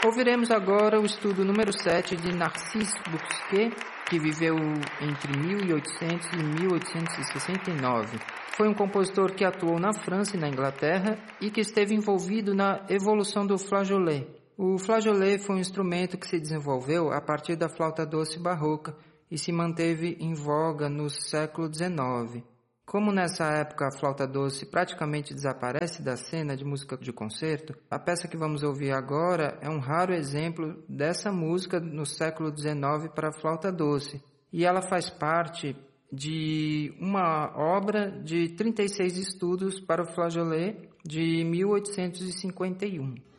Ouviremos agora o estudo número 7 de Narcisse Bosquet, que viveu entre 1800 e 1869. Foi um compositor que atuou na França e na Inglaterra e que esteve envolvido na evolução do flageolet. O flageolet foi um instrumento que se desenvolveu a partir da flauta doce barroca e se manteve em voga no século XIX. Como nessa época a flauta doce praticamente desaparece da cena de música de concerto, a peça que vamos ouvir agora é um raro exemplo dessa música no século XIX para a flauta doce. E ela faz parte de uma obra de 36 estudos para o flageolet de 1851.